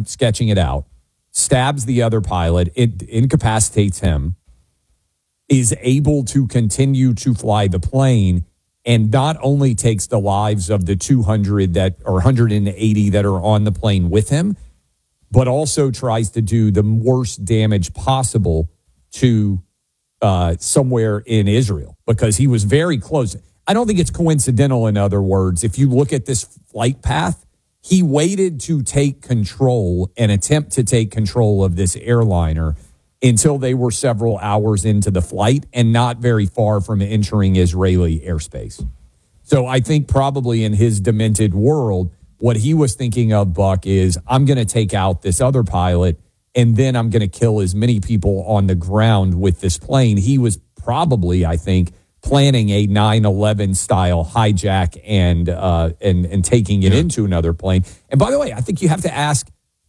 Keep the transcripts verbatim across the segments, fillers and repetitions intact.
I'm sketching it out, stabs the other pilot, it incapacitates him, is able to continue to fly the plane, and not only takes the lives of the two hundred that or one hundred eighty that are on the plane with him, but also tries to do the worst damage possible to uh, somewhere in Israel, because he was very close. I don't think it's coincidental, in other words. If you look at this flight path, he waited to take control and attempt to take control of this airliner until they were several hours into the flight and not very far from entering Israeli airspace. So I think probably in his demented world, what he was thinking of, Buck, is I'm going to take out this other pilot and then I'm going to kill as many people on the ground with this plane. He was probably, I think, planning a nine eleven style hijack and uh, and and taking it yeah. into another plane. And by the way, I think you have to ask,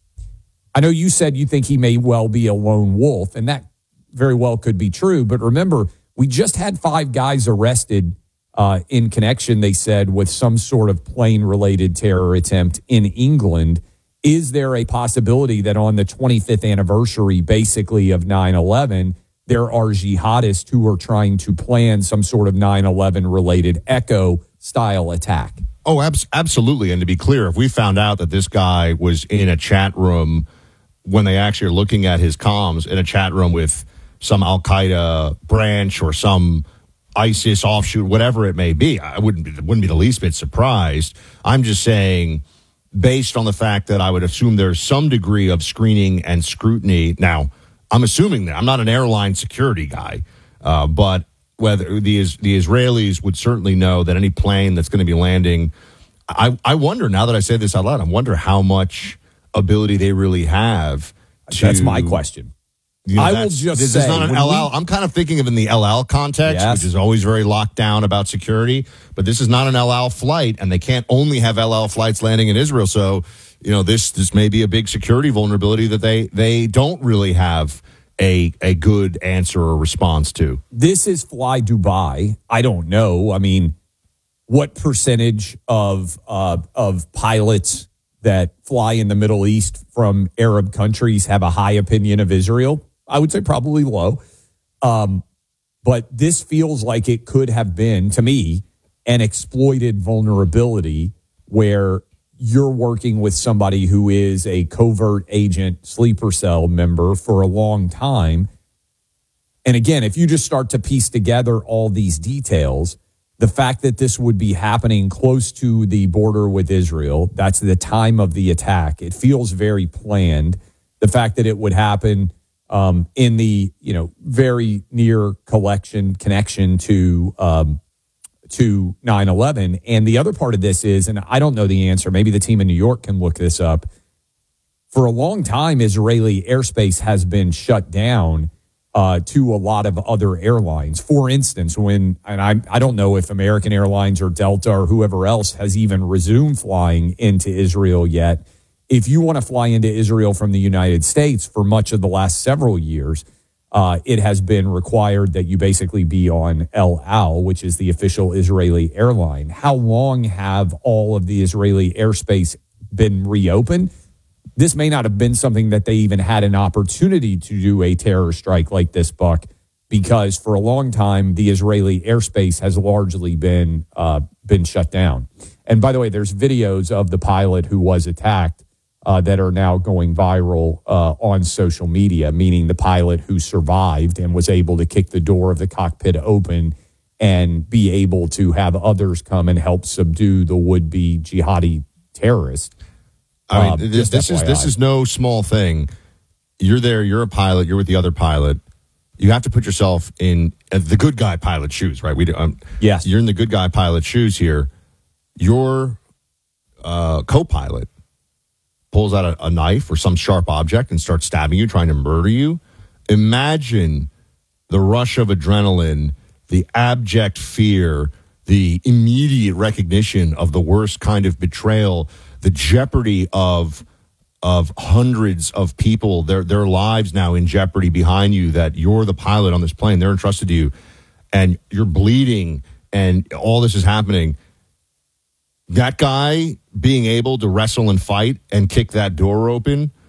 I know you said you think he may well be a lone wolf, and that very well could be true. But remember, we just had five guys arrested uh, in connection, they said, with some sort of plane-related terror attempt in England. Is there a possibility that on the twenty-fifth anniversary, basically, of nine eleven, there are jihadists who are trying to plan some sort of nine eleven-related Echo-style attack? Oh, abs- absolutely. And to be clear, if we found out that this guy was in a chat room when they actually are looking at his comms in a chat room with some Al-Qaeda branch or some ISIS offshoot, whatever it may be, I wouldn't be, wouldn't be the least bit surprised. I'm just saying, based on the fact that I would assume there's some degree of screening and scrutiny. Now, I'm assuming that. I'm not an airline security guy, uh, but whether the the Israelis would certainly know that any plane that's going to be landing, I, I wonder, now that I say this out loud, I wonder how much ability they really have to, that's my question. You know, I will just this say, is not an L L. We, I'm kind of thinking of in the L L context, yes. which is always very locked down about security. But this is not an L L flight, and they can't only have L L flights landing in Israel. So, you know, this this may be a big security vulnerability that they they don't really have a a good answer or response to. This is Fly Dubai. I don't know. I mean, what percentage of uh, of pilots that fly in the Middle East from Arab countries have a high opinion of Israel? I would say probably low. Um, but this feels like it could have been, to me, an exploited vulnerability where you're working with somebody who is a covert agent, sleeper cell member for a long time. And again, if you just start to piece together all these details, the fact that this would be happening close to the border with Israel, that's the time of the attack. It feels very planned. The fact that it would happen um, in the, you know, very near collection connection to um, to nine eleven. And the other part of this is, and I don't know the answer, maybe the team in New York can look this up. For a long time, Israeli airspace has been shut down Uh, to a lot of other airlines. For instance, when, and I, I don't know if American Airlines or Delta or whoever else has even resumed flying into Israel yet. If you want to fly into Israel from the United States for much of the last several years, uh, it has been required that you basically be on El Al, which is the official Israeli airline. How long have all of the Israeli airspace been reopened? This may not have been something that they even had an opportunity to do a terror strike like this, Buck, because for a long time, the Israeli airspace has largely been uh, been shut down. And by the way, there's videos of the pilot who was attacked uh, that are now going viral uh, on social media, meaning the pilot who survived and was able to kick the door of the cockpit open and be able to have others come and help subdue the would-be jihadi terrorist. I mean, uh, this, this is this is no small thing. You're there, you're a pilot, you're with the other pilot. You have to put yourself in uh, the good guy pilot shoes, right? We do, um, yes. You're in the good guy pilot shoes here. Your uh, co-pilot pulls out a, a knife or some sharp object and starts stabbing you, trying to murder you. Imagine the rush of adrenaline, the abject fear, the immediate recognition of the worst kind of betrayal, the jeopardy of of hundreds of people, their their lives now in jeopardy behind you, that you're the pilot on this plane, they're entrusted to you, and you're bleeding, and all this is happening. That guy being able to wrestle and fight and kick that door open